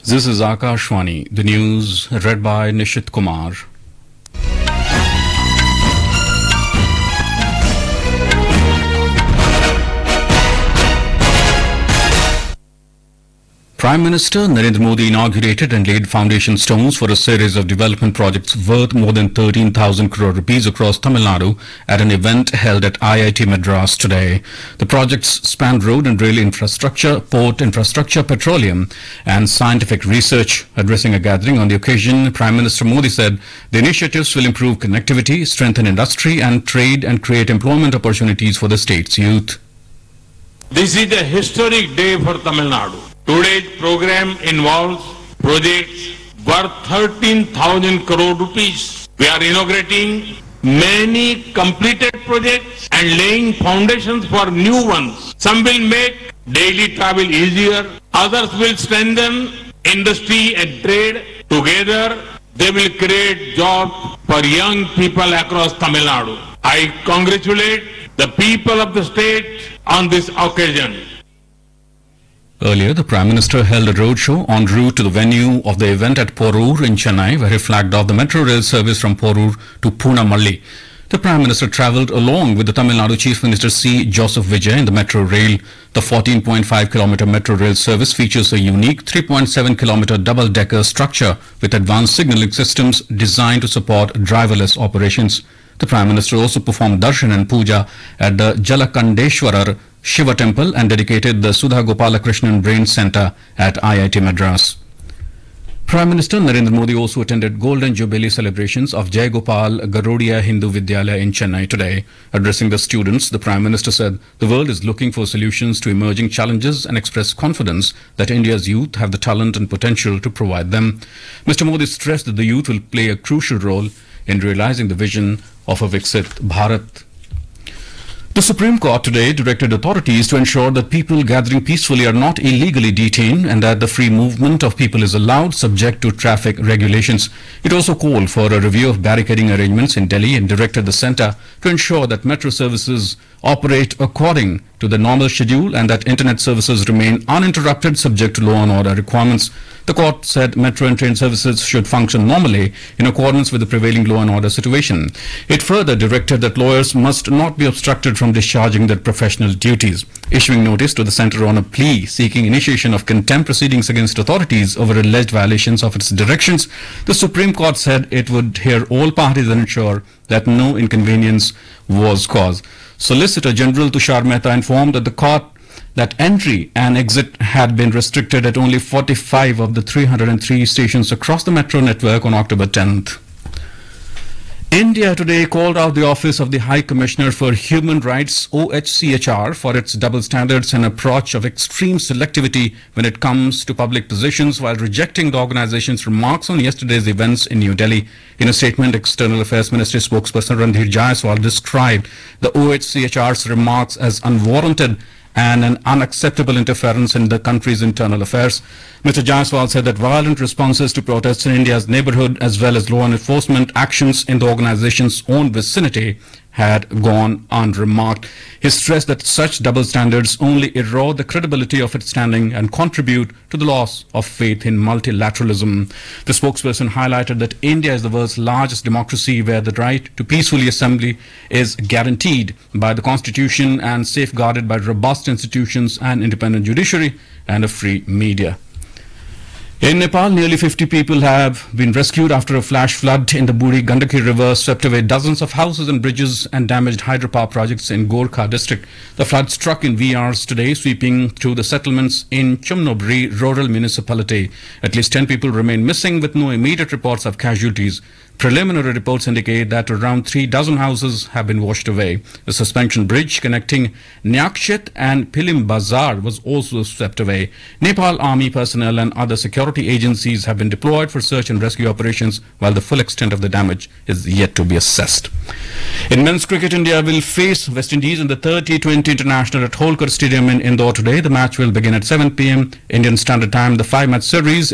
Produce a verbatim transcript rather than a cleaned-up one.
This is Akashwani, the news read by Nishit Kumar. Prime Minister Narendra Modi inaugurated and laid foundation stones for a series of development projects worth more than thirteen thousand crore rupees across Tamil Nadu at an event held at I I T Madras today. The projects span road and rail infrastructure, port infrastructure, petroleum and scientific research. Addressing a gathering on the occasion, Prime Minister Modi said the initiatives will improve connectivity, strengthen industry and trade and create employment opportunities for the state's youth. This is a historic day for Tamil Nadu. Today's program involves projects worth thirteen thousand crore rupees. We are inaugurating many completed projects and laying foundations for new ones. Some will make daily travel easier. Others will strengthen industry and trade. Together, they will create jobs for young people across Tamil Nadu. I congratulate the people of the state on this occasion. Earlier, the Prime Minister held a roadshow en route to the venue of the event at Porur in Chennai, where he flagged off the metro rail service from Porur to Poonamalli. The Prime Minister travelled along with the Tamil Nadu Chief Minister C. Joseph Vijay in the metro rail. The fourteen point five kilometre metro rail service features a unique three point seven kilometre double-decker structure with advanced signalling systems designed to support driverless operations. The Prime Minister also performed darshan and puja at the Jalakandeshwarar Shiva Temple and dedicated the Sudha Gopalakrishnan Brain Centre at I I T Madras. Prime Minister Narendra Modi also attended Golden Jubilee celebrations of Jai Gopal Garodia Hindu Vidyalaya in Chennai today. Addressing the students, the Prime Minister said the world is looking for solutions to emerging challenges and expressed confidence that India's youth have the talent and potential to provide them. Mister Modi stressed that the youth will play a crucial role in realizing the vision of a Viksit Bharat. The Supreme Court today directed authorities to ensure that people gathering peacefully are not illegally detained and that the free movement of people is allowed subject to traffic regulations. It also called for a review of barricading arrangements in Delhi and directed the centre to ensure that metro services operate according to the normal schedule and that internet services remain uninterrupted subject to law and order requirements. The court said metro and train services should function normally in accordance with the prevailing law and order situation. It further directed that lawyers must not be obstructed from discharging their professional duties. Issuing notice to the centre on a plea seeking initiation of contempt proceedings against authorities over alleged violations of its directions, the Supreme Court said it would hear all parties and ensure that no inconvenience was caused. Solicitor General Tushar Mehta informed that the court that entry and exit had been restricted at only forty-five of the three hundred three stations across the metro network on October tenth. India today called out the Office of the High Commissioner for Human Rights, O H C H R, for its double standards and approach of extreme selectivity when it comes to public positions, while rejecting the organization's remarks on yesterday's events in New Delhi. In a statement, External Affairs Ministry spokesperson Randhir Jaiswal described the O H C H R's remarks as unwarranted and an unacceptable interference in the country's internal affairs. Mister Jaiswal said that violent responses to protests in India's neighbourhood as well as law enforcement actions in the organization's own vicinity had gone unremarked. He stressed that such double standards only erode the credibility of its standing and contribute to the loss of faith in multilateralism. The spokesperson highlighted that India is the world's largest democracy where the right to peacefully assembly is guaranteed by the constitution and safeguarded by robust institutions and independent judiciary and a free media. In Nepal, nearly fifty people have been rescued after a flash flood in the Buri Gandaki River swept away dozens of houses and bridges and damaged hydropower projects in Gorkha district. The flood struck in wee hours today, sweeping through the settlements in Chumnobri rural municipality. At least ten people remain missing with no immediate reports of casualties. Preliminary reports indicate that around three dozen houses have been washed away. The suspension bridge connecting Nyakchet and Pilim Bazar was also swept away. Nepal Army personnel and other security agencies have been deployed for search and rescue operations, while the full extent of the damage is yet to be assessed. In men's cricket, India will face West Indies in the third T twenty International at Holkar Stadium in Indore today. The match will begin at seven p m Indian Standard Time. The five-match series